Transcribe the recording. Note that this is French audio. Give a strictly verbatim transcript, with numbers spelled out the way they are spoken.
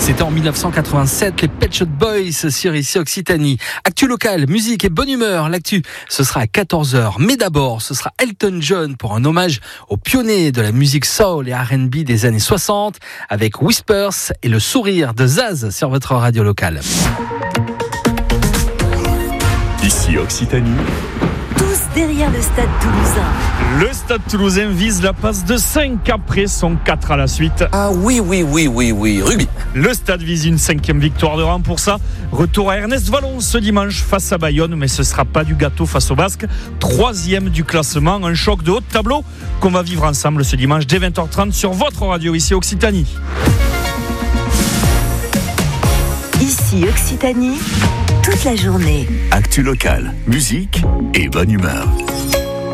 C'était en dix-neuf cent quatre-vingt-sept, les Pet Shop Boys sur ici Occitanie. Actu local, musique et bonne humeur. L'actu, ce sera à quatorze heures. Mais d'abord, ce sera Elton John pour un hommage aux pionniers de la musique soul et R and B des années soixante avec Whispers et le sourire de Zaz sur votre radio locale. Ici Occitanie. Tous derrière le Stade Toulousain. Le Stade Toulousain vise la passe de cinq après son quatre à la suite. Ah oui, oui, oui, oui, oui, rugby. Le Stade vise une cinquième victoire de rang pour ça. Retour à Ernest Vallon ce dimanche face à Bayonne, mais ce sera pas du gâteau face aux Basques. Troisième du classement, un choc de haut de tableau qu'on va vivre ensemble ce dimanche dès vingt heures trente sur votre radio ici Occitanie. Ici Occitanie, toute la journée. Actu local, musique et bonne humeur.